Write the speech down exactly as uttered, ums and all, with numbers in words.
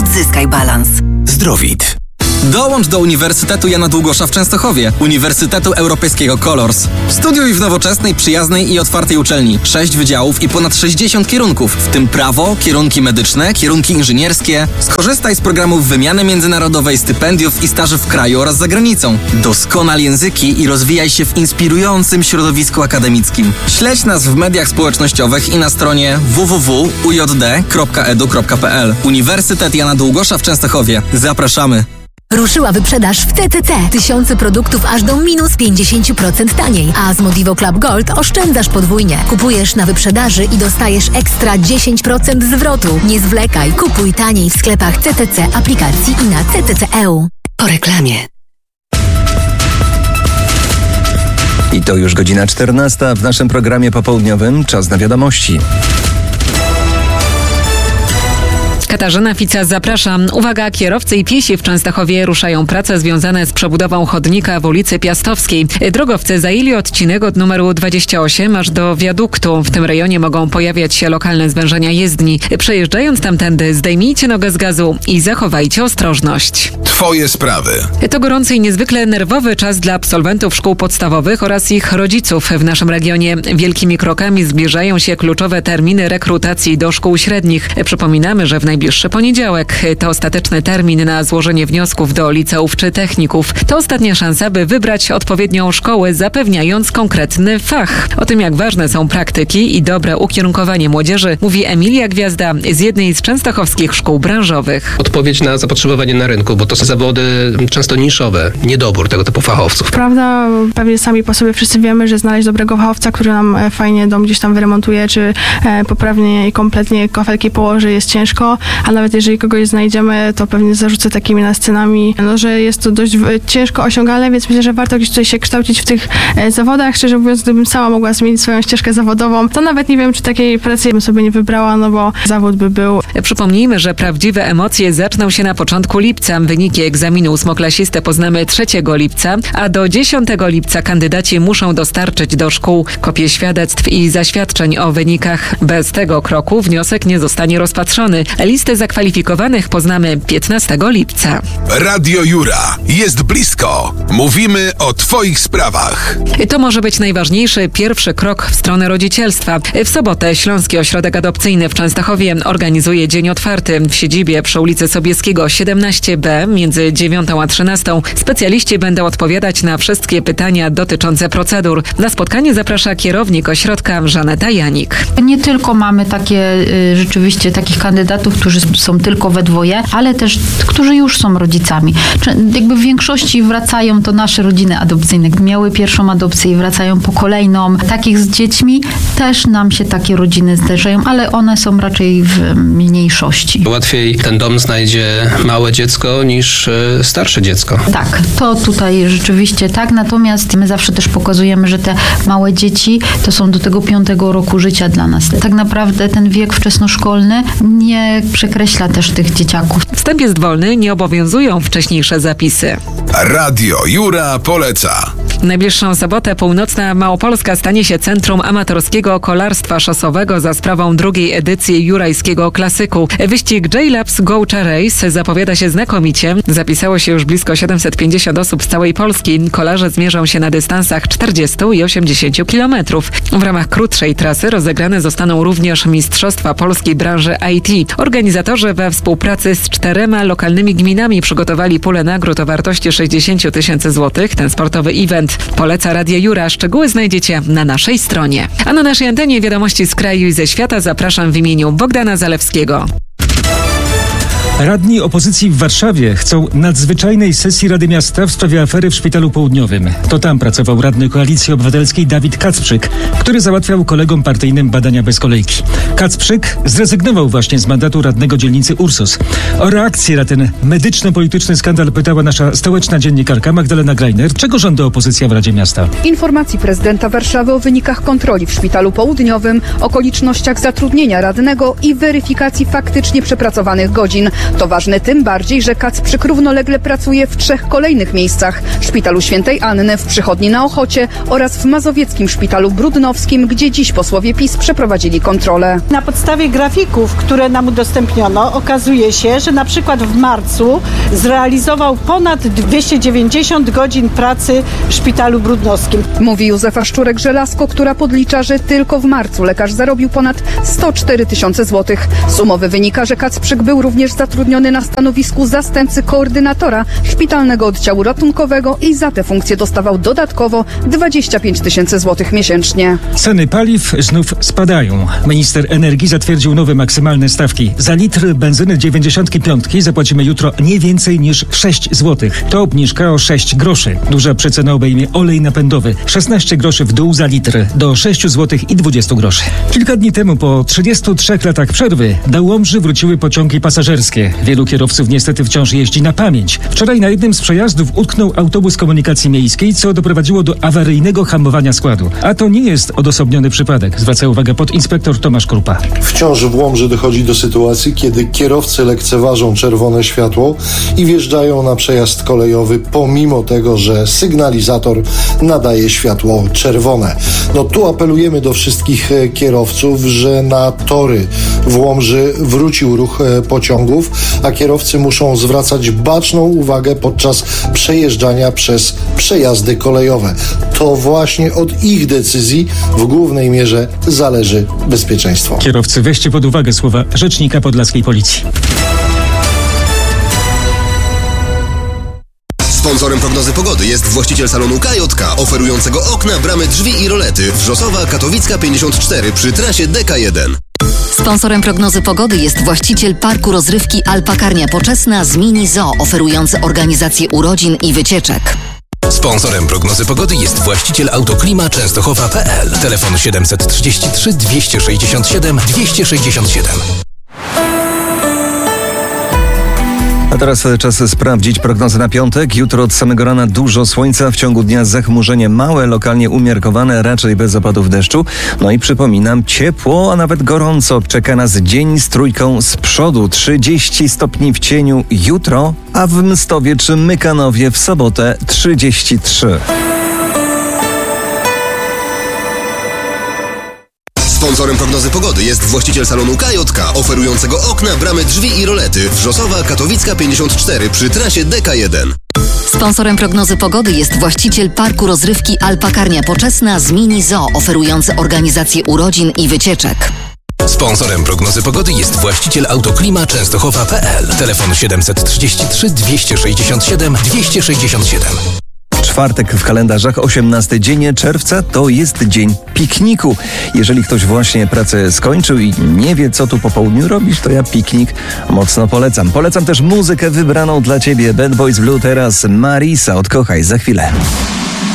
Odzyskaj balans. Zdrowit. Dołącz do Uniwersytetu Jana Długosza w Częstochowie, Uniwersytetu Europejskiego Colors. Studiuj w nowoczesnej, przyjaznej i otwartej uczelni. Sześć wydziałów i ponad sześćdziesiąt kierunków, w tym prawo, kierunki medyczne, kierunki inżynierskie. Skorzystaj z programów wymiany międzynarodowej, stypendiów i staży w kraju oraz za granicą. Doskonal języki i rozwijaj się w inspirującym środowisku akademickim. Śledź nas w mediach społecznościowych i na stronie w w w kropka u j d kropka e d u kropka p l. Uniwersytet Jana Długosza w Częstochowie. Zapraszamy. Ruszyła wyprzedaż w T C C. Tysiące produktów aż do minus pięćdziesiąt procent taniej. A z Modivo Club Gold oszczędzasz podwójnie. Kupujesz na wyprzedaży i dostajesz ekstra dziesięć procent zwrotu. Nie zwlekaj. Kupuj taniej w sklepach C T C, aplikacji i na c t c kropka e u. Po reklamie. I to już godzina czternasta w naszym programie popołudniowym. Czas na wiadomości. Katarzyna Fica, zapraszam. Uwaga, kierowcy i piesi w Częstochowie ruszają prace związane z przebudową chodnika w ulicy Piastowskiej. Drogowcy zajęli odcinek od numeru dwadzieścia osiem aż do wiaduktu. W tym rejonie mogą pojawiać się lokalne zwężenia jezdni. Przejeżdżając tamtędy, zdejmijcie nogę z gazu i zachowajcie ostrożność. Twoje sprawy. To gorący i niezwykle nerwowy czas dla absolwentów szkół podstawowych oraz ich rodziców w naszym regionie. Wielkimi krokami zbliżają się kluczowe terminy rekrutacji do szkół średnich. Przypominamy, że w najbliższy poniedziałek to ostateczny termin na złożenie wniosków do liceów czy techników. To ostatnia szansa, by wybrać odpowiednią szkołę, zapewniając konkretny fach. O tym, jak ważne są praktyki i dobre ukierunkowanie młodzieży, mówi Emilia Gwiazda z jednej z częstochowskich szkół branżowych. Odpowiedź na zapotrzebowanie na rynku, bo to są zawody często niszowe, niedobór tego typu fachowców. Prawda, pewnie sami po sobie wszyscy wiemy, że znaleźć dobrego fachowca, który nam fajnie dom gdzieś tam wyremontuje, czy poprawnie i kompletnie kafelki położy, jest ciężko, a nawet jeżeli kogoś znajdziemy, to pewnie zarzucę takimi nascenami, no, że jest to dość ciężko osiągalne, więc myślę, że warto gdzieś tutaj się kształcić w tych zawodach. Szczerze mówiąc, gdybym sama mogła zmienić swoją ścieżkę zawodową, to nawet nie wiem, czy takiej pracy bym sobie nie wybrała, no bo zawód by był. Przypomnijmy, że prawdziwe emocje zaczną się na początku lipca. Wyniki egzaminu ósmoklasisty poznamy trzeciego lipca, a do dziesiątego lipca kandydaci muszą dostarczyć do szkół kopie świadectw i zaświadczeń o wynikach. Bez tego kroku wniosek nie zostanie rozpatrzony. Listę zakwalifikowanych poznamy piętnastego lipca. Radio Jura. Jest blisko. Mówimy o Twoich sprawach. To może być najważniejszy pierwszy krok w stronę rodzicielstwa. W sobotę Śląski Ośrodek Adopcyjny w Częstochowie organizuje dzień otwarty. W siedzibie przy ulicy Sobieskiego siedemnaście B między dziewiątą a trzynastą specjaliści będą odpowiadać na wszystkie pytania dotyczące procedur. Na spotkanie zaprasza kierownik ośrodka Żaneta Janik. Nie tylko mamy takie y, rzeczywiście takich kandydatów, którzy są tylko we dwoje, ale też którzy już są rodzicami. Jakby w większości wracają to nasze rodziny adopcyjne. Miały pierwszą adopcję i wracają po kolejną. Takich z dziećmi też nam się takie rodziny zdarzają, ale one są raczej w mniejszości. Łatwiej ten dom znajdzie małe dziecko niż starsze dziecko. Tak, to tutaj rzeczywiście tak, natomiast my zawsze też pokazujemy, że te małe dzieci to są do tego piątego roku życia dla nas. Tak naprawdę ten wiek wczesnoszkolny nie przekreśla też tych dzieciaków. Wstęp jest wolny, nie obowiązują wcześniejsze zapisy. Radio Jura poleca. W najbliższą sobotę północna Małopolska stanie się centrum amatorskiego kolarstwa szosowego za sprawą drugiej edycji jurajskiego klasyku. Wyścig J-Labs Gołcza Race zapowiada się znakomicie. Zapisało się już blisko siedemset pięćdziesiąt osób z całej Polski. Kolarze zmierzą się na dystansach czterdzieści i osiemdziesiąt kilometrów. W ramach krótszej trasy rozegrane zostaną również Mistrzostwa Polskiej branży I T. Organizatorzy we współpracy z czterema lokalnymi gminami przygotowali pulę nagród o wartości sześćdziesiąt tysięcy złotych. Ten sportowy event poleca Radio Jura. Szczegóły znajdziecie na naszej stronie. A na naszej antenie wiadomości z kraju i ze świata zapraszam w imieniu Bogdana Zalewskiego. Radni opozycji w Warszawie chcą nadzwyczajnej sesji Rady Miasta w sprawie afery w Szpitalu Południowym. To tam pracował radny Koalicji Obywatelskiej Dawid Kacprzyk, który załatwiał kolegom partyjnym badania bez kolejki. Kacprzyk zrezygnował właśnie z mandatu radnego dzielnicy Ursus. O reakcję na ten medyczno-polityczny skandal pytała nasza stołeczna dziennikarka Magdalena Greiner. Czego żąda opozycja w Radzie Miasta? Informacji prezydenta Warszawy o wynikach kontroli w Szpitalu Południowym, okolicznościach zatrudnienia radnego i weryfikacji faktycznie przepracowanych godzin. To ważne tym bardziej, że Kacprzyk równolegle pracuje w trzech kolejnych miejscach. W Szpitalu Świętej Anny, w Przychodni na Ochocie oraz w Mazowieckim Szpitalu Brudnowskim, gdzie dziś posłowie PiS przeprowadzili kontrolę. Na podstawie grafików, które nam udostępniono, okazuje się, że na przykład w marcu zrealizował ponad dwieście dziewięćdziesiąt godzin pracy w Szpitalu Brudnowskim. Mówi Józefa Szczurek-Żelazko, która podlicza, że tylko w marcu lekarz zarobił ponad sto cztery tysiące złotych. Z umowy wynika, że Kacprzyk był również zatrudniony na stanowisku zastępcy koordynatora szpitalnego oddziału ratunkowego i za tę funkcję dostawał dodatkowo dwadzieścia pięć tysięcy złotych miesięcznie. Ceny paliw znów spadają. Minister energii zatwierdził nowe maksymalne stawki. Za litr benzyny dziewięćdziesiąt pięć zapłacimy jutro nie więcej niż sześć złotych. To obniżka o sześć groszy. Duża przecena obejmie olej napędowy. szesnaście groszy w dół za litr do sześć złotych i dwadzieścia groszy. Kilka dni temu, po trzydziestu trzech latach przerwy, do Łomży wróciły pociągi pasażerskie. Wielu kierowców niestety wciąż jeździ na pamięć. Wczoraj na jednym z przejazdów utknął autobus komunikacji miejskiej, co doprowadziło do awaryjnego hamowania składu. A to nie jest odosobniony przypadek, zwraca uwagę podinspektor Tomasz Krupa. Wciąż w Łomży dochodzi do sytuacji, kiedy kierowcy lekceważą czerwone światło i wjeżdżają na przejazd kolejowy, pomimo tego, że sygnalizator nadaje światło czerwone. No tu apelujemy do wszystkich kierowców, że na tory w Łomży wrócił ruch pociągów, a kierowcy muszą zwracać baczną uwagę podczas przejeżdżania przez przejazdy kolejowe. To właśnie od ich decyzji w głównej mierze zależy bezpieczeństwo. Kierowcy, weźcie pod uwagę słowa rzecznika podlaskiej policji. Sponsorem prognozy pogody jest właściciel salonu K J K, oferującego okna, bramy, drzwi i rolety. Wrzosowa, Katowicka pięćdziesiąt cztery przy trasie D K jeden. Sponsorem prognozy pogody jest właściciel parku rozrywki Alpakarnia Poczesna z Mini Zoo, oferujący organizację urodzin i wycieczek. Sponsorem prognozy pogody jest właściciel Autoklima Częstochowa kropka p l. Telefon siedemset trzydzieści trzy dwieście sześćdziesiąt siedem dwieście sześćdziesiąt siedem. A teraz czas sprawdzić prognozę na piątek. Jutro od samego rana dużo słońca, w ciągu dnia zachmurzenie małe, lokalnie umiarkowane, raczej bez opadów deszczu. No i przypominam, ciepło, a nawet gorąco. Czeka nas dzień z trójką z przodu. trzydzieści stopni w cieniu jutro, a w Mstowie czy Mykanowie w sobotę trzydzieści trzy. Sponsorem prognozy pogody jest właściciel salonu K J K, oferującego okna, bramy, drzwi i rolety. Wrzosowa, Katowicka pięćdziesiąt cztery przy trasie D K jeden. Sponsorem prognozy pogody jest właściciel parku rozrywki Alpakarnia Poczesna z Mini Zoo, oferujący organizację urodzin i wycieczek. Sponsorem prognozy pogody jest właściciel Autoklima Częstochowa kropka p l. Telefon siedemset trzydzieści trzy dwieście sześćdziesiąt siedem dwieście sześćdziesiąt siedem. Czwartek w kalendarzach, osiemnasty dzień czerwca, to jest dzień pikniku. Jeżeli ktoś właśnie pracę skończył i nie wie, co tu po południu robić, to ja piknik mocno polecam. Polecam też muzykę wybraną dla Ciebie. Bad Boys Blue, teraz Marisa, odkochaj za chwilę.